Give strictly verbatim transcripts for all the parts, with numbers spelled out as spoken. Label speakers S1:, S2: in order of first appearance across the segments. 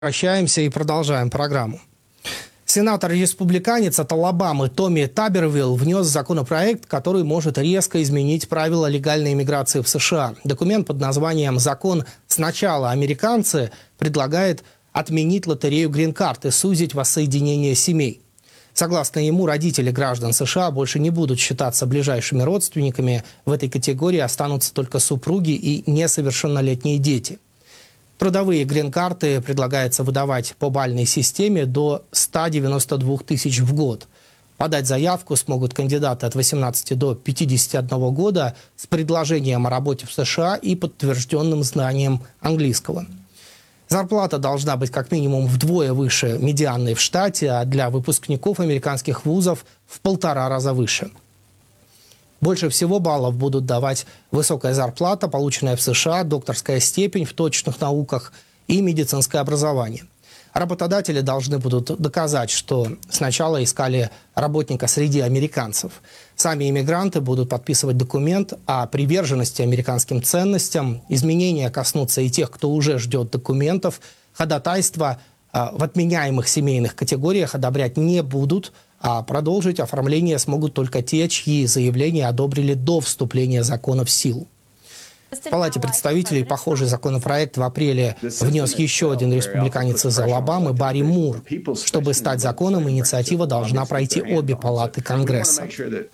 S1: Прощаемся и продолжаем программу. Сенатор-республиканец от Алабамы Томми Табервилл внес законопроект, который может резко изменить правила легальной иммиграции в США. Документ под названием «Закон «Сначала американцы» предлагает отменить лотерею грин-карт и сузить воссоединение семей. Согласно ему, родители граждан США больше не будут считаться ближайшими родственниками. В этой категории останутся только супруги и несовершеннолетние дети. Трудовые грин-карты предлагается выдавать по бальной системе до ста девяноста двух тысяч в год. Подать заявку смогут кандидаты от восемнадцати до пятидесяти одного года с предложением о работе в США и подтвержденным знанием английского. Зарплата должна быть как минимум вдвое выше медианной в штате, а для выпускников американских вузов в полтора раза выше. Больше всего баллов будут давать высокая зарплата, полученная в США, докторская степень в точных науках и медицинское образование. Работодатели должны будут доказать, что сначала искали работника среди американцев. Сами иммигранты будут подписывать документ о приверженности американским ценностям. Изменения коснутся и тех, кто уже ждет документов. Ходатайства в отменяемых семейных категориях одобрять не будут, а продолжить оформление смогут только те, чьи заявления одобрили до вступления закона в силу. В Палате представителей похожий законопроект в апреле внес еще один республиканец из Алабамы Барри Мур. Чтобы стать законом, инициатива должна пройти обе палаты Конгресса.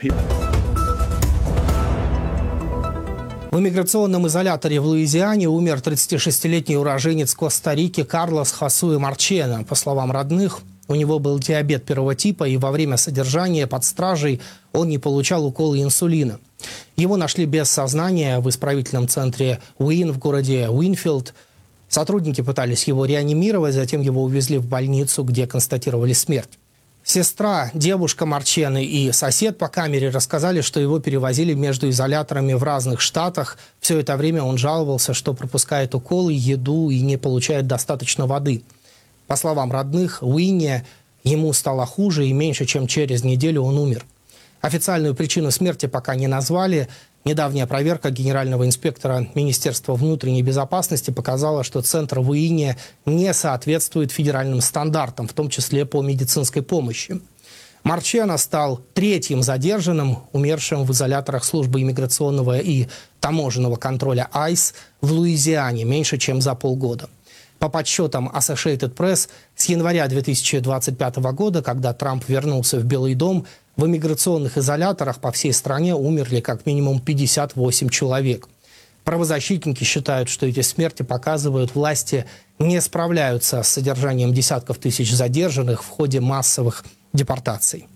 S1: В иммиграционном изоляторе в Луизиане умер тридцатишестилетний уроженец Коста-Рики Карлос Хосуэ Марчена. По словам родных, у него был диабет первого типа, и во время содержания под стражей он не получал уколы инсулина. Его нашли без сознания в исправительном центре Уин в городе Уинфилд. Сотрудники пытались его реанимировать, затем его увезли в больницу, где констатировали смерть. Сестра, девушка Марчены и сосед по камере рассказали, что его перевозили между изоляторами в разных штатах. Все это время он жаловался, что пропускает уколы, еду и не получает достаточно воды. По словам родных, в Уине ему стало хуже, и меньше чем через неделю он умер. Официальную причину смерти пока не назвали. Недавняя проверка генерального инспектора Министерства внутренней безопасности показала, что центр в Уине не соответствует федеральным стандартам, в том числе по медицинской помощи. Марчена стал третьим задержанным, умершим в изоляторах службы иммиграционного и таможенного контроля айс в Луизиане меньше чем за полгода. По подсчетам Associated Press, с января две тысячи двадцать пятого года, когда Трамп вернулся в Белый дом, в иммиграционных изоляторах по всей стране умерли как минимум пятьдесят восемь человек. Правозащитники считают, что эти смерти показывают, власти не справляются с содержанием десятков тысяч задержанных в ходе массовых депортаций.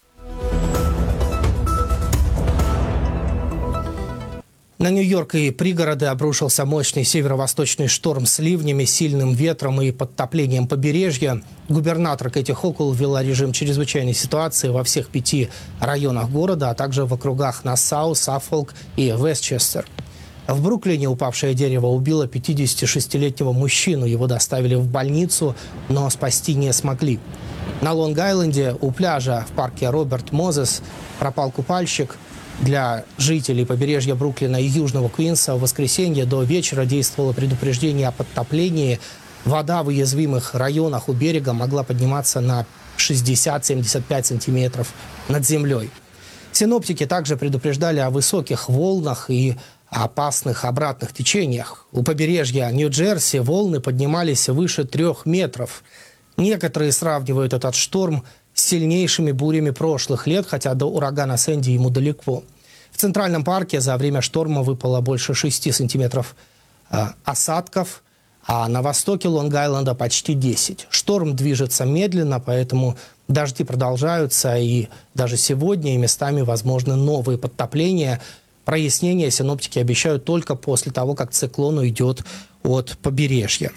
S1: На Нью-Йорк и пригороды обрушился мощный северо-восточный шторм с ливнями, сильным ветром и подтоплением побережья. Губернатор Кэти Хокул ввела режим чрезвычайной ситуации во всех пяти районах города, а также в округах Нассау, Саффолк и Вестчестер. В Бруклине упавшее дерево убило пятидесятишестилетнего мужчину. Его доставили в больницу, но спасти не смогли. На Лонг-Айленде у пляжа в парке Роберт Мозес пропал купальщик. Для жителей побережья Бруклина и Южного Квинса в воскресенье до вечера действовало предупреждение о подтоплении. Вода в уязвимых районах у берега могла подниматься на шестьдесят - семьдесят пять сантиметров над землей. Синоптики также предупреждали о высоких волнах и опасных обратных течениях. У побережья Нью-Джерси волны поднимались выше трех метров. Некоторые сравнивают этот шторм с сильнейшими бурями прошлых лет, хотя до урагана Сэнди ему далеко. В Центральном парке за время шторма выпало больше шести сантиметров э, осадков, а на востоке Лонг-Айленда почти десять. Шторм движется медленно, поэтому дожди продолжаются, и даже сегодня и местами возможны новые подтопления. Прояснения синоптики обещают только после того, как циклон уйдет от побережья.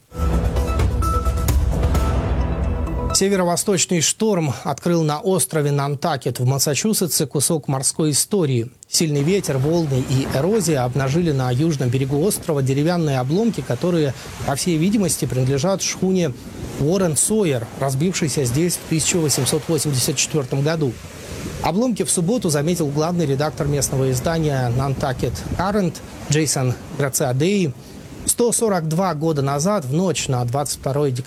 S1: Северо-восточный шторм открыл на острове Нантакет в Массачусетсе кусок морской истории. Сильный ветер, волны и эрозия обнажили на южном берегу острова деревянные обломки, которые, по всей видимости, принадлежат шхуне Уоррен Сойер, разбившейся здесь в тысяча восемьсот восемьдесят четвёртом году. Обломки в субботу заметил главный редактор местного издания «Нантакет Каррент» Джейсон Грациадеи. сто сорок два года назад, в ночь на двадцать второе декабря,